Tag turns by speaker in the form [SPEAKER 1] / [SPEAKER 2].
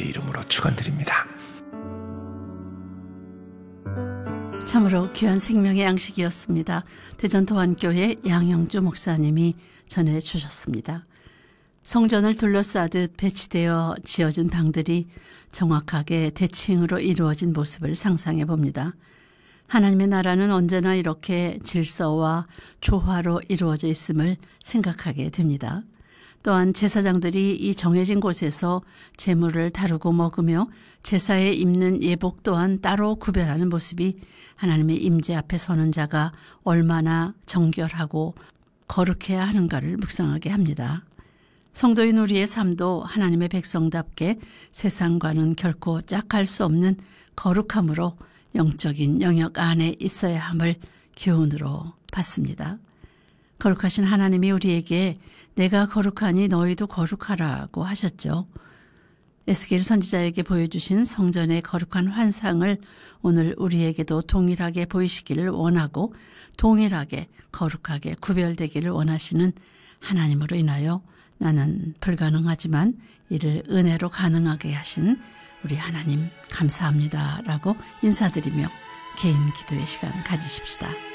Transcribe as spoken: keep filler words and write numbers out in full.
[SPEAKER 1] 주의 이름으로 축원드립니다.
[SPEAKER 2] 참으로 귀한 생명의 양식이었습니다. 대전도안교회 양영주 목사님이 전해주셨습니다. 성전을 둘러싸듯 배치되어 지어진 방들이 정확하게 대칭으로 이루어진 모습을 상상해 봅니다. 하나님의 나라는 언제나 이렇게 질서와 조화로 이루어져 있음을 생각하게 됩니다. 또한 제사장들이 이 정해진 곳에서 제물을 다루고 먹으며 제사에 입는 예복 또한 따로 구별하는 모습이 하나님의 임재 앞에 서는 자가 얼마나 정결하고 거룩해야 하는가를 묵상하게 합니다. 성도인 우리의 삶도 하나님의 백성답게 세상과는 결코 짝할 수 없는 거룩함으로 영적인 영역 안에 있어야 함을 교훈으로 받습니다. 거룩하신 하나님이 우리에게 내가 거룩하니 너희도 거룩하라고 하셨죠. 에스겔 선지자에게 보여주신 성전의 거룩한 환상을 오늘 우리에게도 동일하게 보이시기를 원하고 동일하게 거룩하게 구별되기를 원하시는 하나님으로 인하여 나는 불가능하지만 이를 은혜로 가능하게 하신 우리 하나님 감사합니다 라고 인사드리며 개인 기도의 시간 가지십시다.